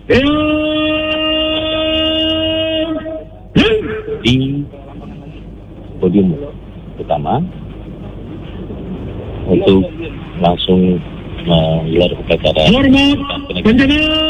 di podium utama untuk langsung menggelar upacara hormat penjaga